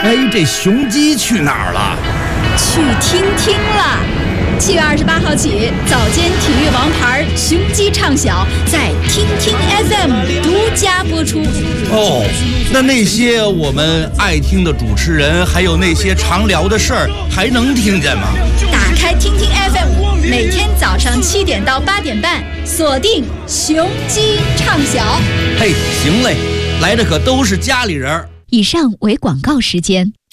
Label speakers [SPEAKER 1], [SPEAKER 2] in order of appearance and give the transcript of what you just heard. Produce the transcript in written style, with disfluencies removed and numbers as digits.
[SPEAKER 1] 哎，这雄鸡去哪儿了？
[SPEAKER 2] 去听听了。7月28号起，早间体育王牌雄鸡唱晓在听听 FM 独家播出。
[SPEAKER 1] 哦，那些我们爱听的主持人，还有那些常聊的事儿，还能听见吗？
[SPEAKER 2] 打开听听 FM， 每天早上7点到8点半，锁定雄鸡唱晓。
[SPEAKER 1] 嘿，行嘞，来的可都是家里人。
[SPEAKER 2] 以上为广告时间。